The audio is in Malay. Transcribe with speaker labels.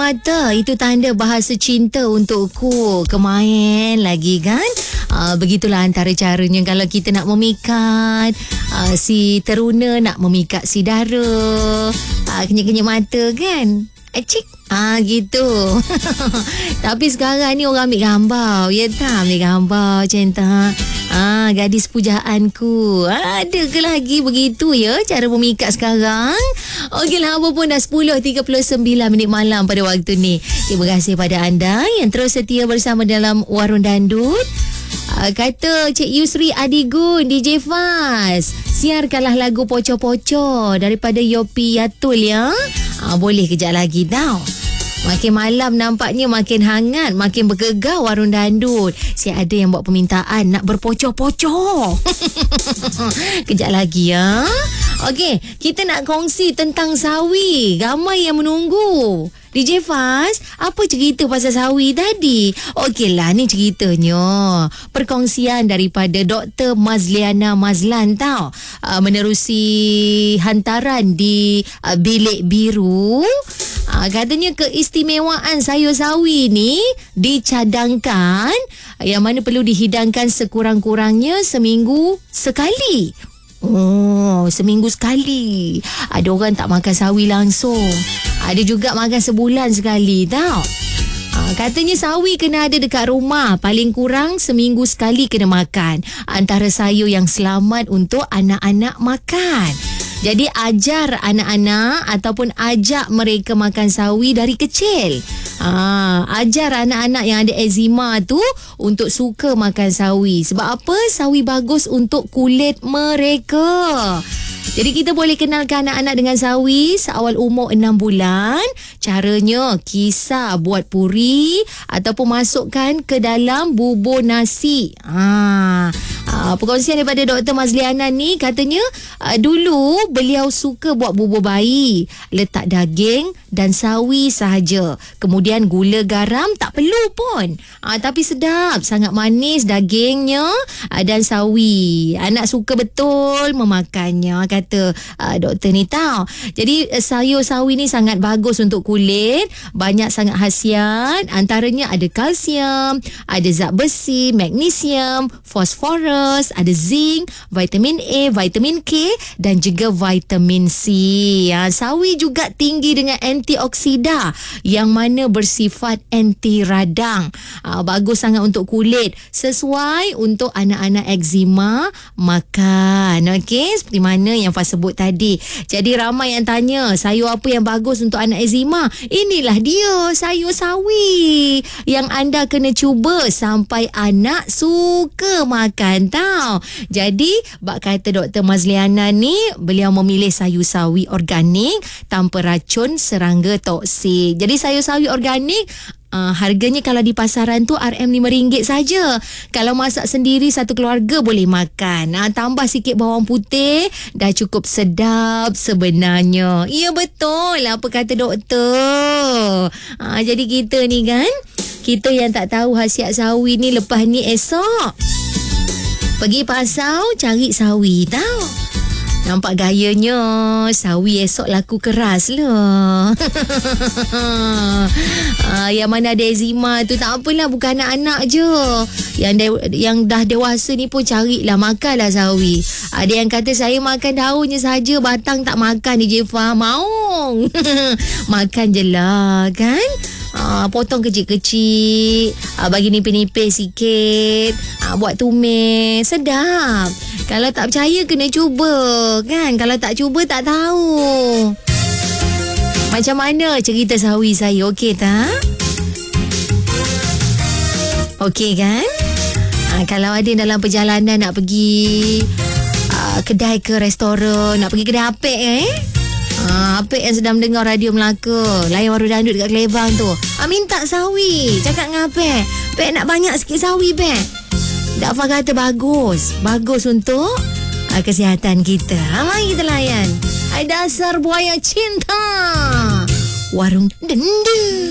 Speaker 1: mata, itu tanda bahasa cinta untukku. Kemain lagi kan? Begitulah antara caranya kalau kita nak memikat si teruna, nak memikat si dara. Kenyap-kenyap mata kan? Cik. Gitu. Tapi sekarang ni orang ambil gambar. Ya tak? Ambil gambar macam tu. Gadis pujaanku. Ada ke lagi begitu ya cara memikat sekarang? Okeylah, apa pun dah 10.39 minit malam pada waktu ni. Terima kasih pada anda yang terus setia bersama dalam Warung Dandut. Kata Cik Yusri Adigun, DJ Faz, siarkanlah lagu Pocor-Pocor daripada Yopi Yatul ya. Boleh kejap lagi tau. Makin malam nampaknya makin hangat, makin bergegar Warung Dandut. Siap ada yang buat permintaan nak berpocor-pocor. Kejap lagi ya. Okey, kita nak kongsi tentang sawi. Ramai yang menunggu. DJ Faz, apa cerita pasal sawi tadi? Okeylah, ni ceritanya. Perkongsian daripada Dr. Mazliana Mazlan tau. Menerusi hantaran di Bilik Biru. Katanya keistimewaan sayur sawi ni dicadangkan, yang mana perlu dihidangkan sekurang-kurangnya seminggu sekali. Seminggu sekali. Ada orang tak makan sawi langsung. Ada juga makan sebulan sekali tau. Katanya sawi kena ada dekat rumah. Paling kurang seminggu sekali kena makan. Antara sayur yang selamat untuk anak-anak makan. Jadi ajar anak-anak ataupun ajak mereka makan sawi dari kecil. Ajar anak-anak yang ada eczema tu untuk suka makan sawi. Sebab apa? Sawi bagus untuk kulit mereka. Jadi kita boleh kenalkan anak-anak dengan sawi seawal umur 6 bulan. Caranya kisar buat puri ataupun masukkan ke dalam bubur nasi. Perkongsian daripada Dr. Mazliana ni katanya dulu beliau suka buat bubur bayi, letak daging dan sawi sahaja. Kemudian gula garam tak perlu pun. Tapi sedap, sangat manis dagingnya dan sawi. Anak suka betul memakannya, kata doktor ni tau. Jadi sayur sawi ni sangat bagus untuk kulit, banyak sangat khasiat. Antaranya ada kalsium, ada zat besi, magnesium, fosforus, ada zinc, vitamin A, vitamin K dan juga vitamin C. Sawi juga tinggi dengan antioksida yang mana bersifat anti radang. Bagus sangat untuk kulit, sesuai untuk anak-anak eczema makan. Okey, seperti mana yang Faz sebut tadi. Jadi ramai yang tanya, sayur apa yang bagus untuk anak eczema? Inilah dia, sayur sawi yang anda kena cuba sampai anak suka makan tau. Jadi bak kata Dr. Mazliana ni, beliau memilih sayur sawi organik tanpa racun serangga toksik. Jadi sayur sawi organik harganya kalau di pasaran tu RM5 saja. Kalau masak sendiri satu keluarga boleh makan. Tambah sikit bawang putih dah cukup sedap sebenarnya. Ya betul apa kata doktor. Jadi kita ni kan, kita yang tak tahu khasiat sawi ni, lepas ni esok pergi pasar cari sawi tau. Nampak gayanya, sawi esok laku keras lah. Yang mana ada eczema tu tak apalah, bukan anak-anak je. Yang dah dewasa ni pun carilah, makanlah sawi. Ada yang kata saya makan daunnya saja, batang tak makan DJ Fah. Maung. Makan je lah kan. Potong kecil-kecil, bagi nipis-nipis sikit, buat tumis, sedap. Kalau tak percaya kena cuba kan. Kalau tak cuba tak tahu macam mana cerita sawi saya. Okey tak? Okey kan? Kalau ada dalam perjalanan nak pergi kedai ke restoran, nak pergi kedai apek Apek yang sedang mendengar Radio Melaka, layan Warung Dandut dekat Kelebang tu, minta sawi. Cakap dengan Apek, Pek nak banyak sikit sawi Pek. Dafa kata bagus untuk kesihatan kita. Mari kita layan. Hai dasar buaya cinta, Warung Dandut.